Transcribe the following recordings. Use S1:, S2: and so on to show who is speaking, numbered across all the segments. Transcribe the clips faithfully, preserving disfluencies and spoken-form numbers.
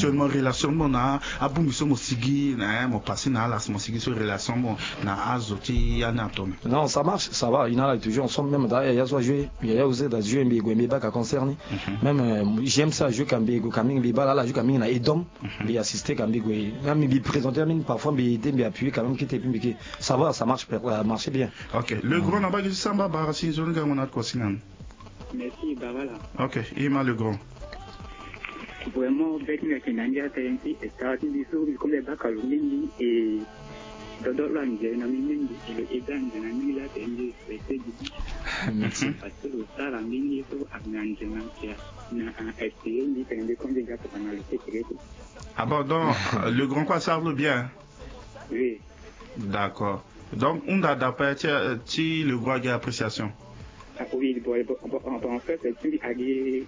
S1: actuellement relation bon na abu miso mo sigi na mo passé na la mo sigi sur relation bon na azoti anatom.
S2: Non, ça marche, ça va. Il y en a toujours ensemble même d'ailleurs il y a soit joué, il y a osé dans jouer mais mais pas concerné. Même euh, j'aime ça jouer quand Bego Camille Biba là, jouer quand na Edom, il assister quand Bego. Même il présenter même parfois mais aider mais appuyer quand même qui était puis ça va, ça marche ça marche bien.
S1: OK, le grand n'a pas dit samba barasi zone ga on a quoi sinon.
S3: Merci Babala.
S1: OK, il m'a le grand.
S3: Vraiment, avec une Kenania, c'est un petit état du jour, comme les bacs à l'Uni et d'autres langues, il y a un mini et le Edan, il y a un mini là, c'est un petit traité du
S2: Merci.
S3: parce que le star, la mini, il faut amener un géant qui a un S T M, il fait un décompte des gars pour analyser le
S1: Ah bon, donc, le grand quoi ça parle bien?
S3: Oui.
S1: D'accord. Donc, on a d'après, tu le grand gars appréciation?
S3: Ah oui, en fait, c'est une agée.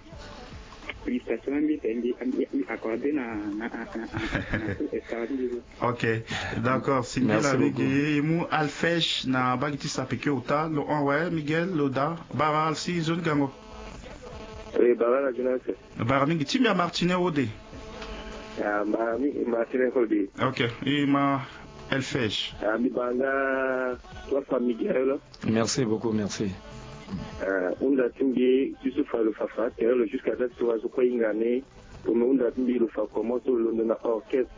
S1: Ok, d'accord. C'est bien avec Mou Alfesh na bagiti sapeke ota lo ouais Miguel Loda bara si zone gango.
S4: Oui, bara la jeunesse.
S1: Bara mingi timia Martinet Ode.
S4: Ah, Martinet Ode.
S1: Ok, et ma Alfesh.
S4: Ah, mi banga toi Miguel.
S2: Merci beaucoup, merci.
S4: On a timbi Yusuf Al-Fafa, jusqu'à date, tu as quoi une année, pour nous, on a timbi le fa comment tout le monde a orchestré,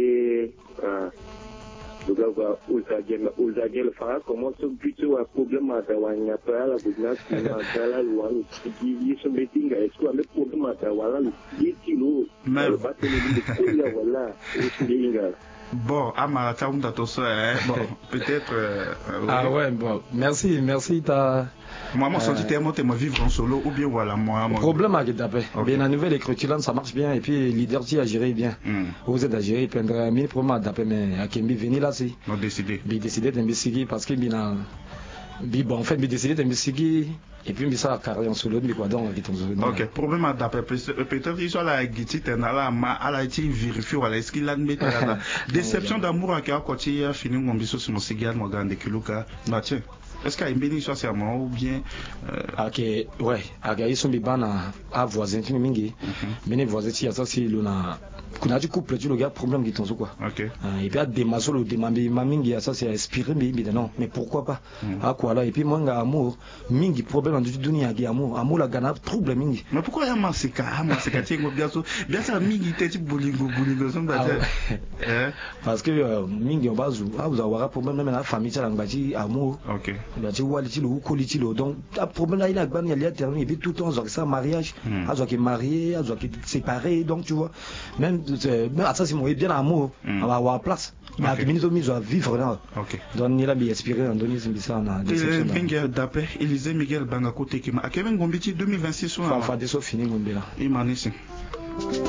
S4: le gars, aux agents, le fa, comment tout plutôt un problème à Tawania, à la Boudna, qui m'a la loi, qui dit son meeting, est-ce qu'on a le problème à Tawana, dix kilos, le bâtiment de voilà,
S1: bon, à Marata, on a tout ça, bon, peut-être.
S2: Ah ouais, bon, merci, merci, t'as.
S1: Moi, moi, senti tellement de vivre en solo ou bien voilà, moi.
S2: Le problème avec Dapé. Bien, la nouvelle écriture, ça marche bien et puis leader, tu as géré bien. Vous êtes à gérer, plein de mille problèmes à Dapé, mais à Kembi, venir là, c'est.
S1: On a décidé.
S2: Il a décidé d'investiguer parce qu'il a. Bon, en fait, il a décidé d'investiguer et puis il a carré en solo, mais quoi, donc, il a
S1: ok, problème à Dapé, peut-être qu'il soit là, il est là, à été vérifié, voilà, est-ce qu'il a admis la déception d'amour à quoi quand il a fini mon bisou sur mon cigare, mon gars, de Kilouka, Mathieu. Est-ce qu'il y a une bénédiction sincèrement ou bien
S2: ok ouais agaï sont bibana à voisin tu mingi mais les voisins si ça si luna kuna du couple tu le gars problème qui t'en quoi
S1: ok
S2: et puis à démaso le demander mingi ça c'est inspiré mais non mais pourquoi pas à quoi là et puis moi nga amour mingi problème dans dunia qui amour amour la gana trouble mingi
S1: mais pourquoi y a masika masika tu ngo bien sûr bien ça mingi tete bolingo bolingo ça
S2: me parce que mingi on base ah vous avoir problème même la famille ça l'angbaji amour
S1: ok
S2: il a dit ouais il ou colitilo donc le problème là il a gagné il y a terminé et puis tout le temps ça mariage à soit qui marié à soit qui séparé donc tu vois même même ça c'est moi bien amour on va avoir place mais à minutes mise à vivre là
S1: ok
S2: donc il a bien inspiré en donner ça na
S1: déception Miguel d'après Élisée Miguel Banga côté qui m'a Kevin Gombiti deux mille vingt-six on
S2: a fait des fini Gombela
S1: il m'a